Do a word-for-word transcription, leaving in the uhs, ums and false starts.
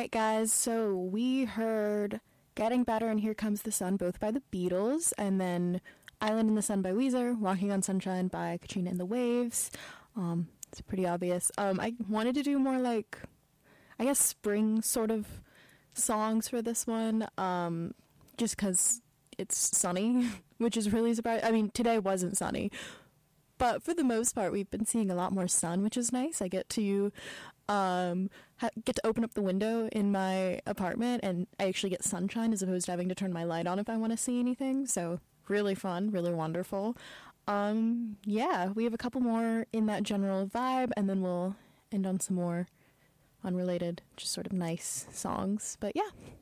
right, guys. So we heard Getting Better and Here Comes the Sun, both by the Beatles, and then Island in the Sun by Weezer, Walking on Sunshine by Katrina and the Waves. Um, it's pretty obvious. Um, I wanted to do more like, I guess, spring sort of songs for this one, um, just because it's sunny, which is really surprising. I mean, today wasn't sunny, but for the most part, we've been seeing a lot more sun, which is nice. I get to um, ha- get to open up the window in my apartment, and I actually get sunshine as opposed to having to turn my light on if I want to see anything. So really fun, really wonderful. Um, yeah, we have a couple more in that general vibe, and then we'll end on some more unrelated, just sort of nice songs. But yeah.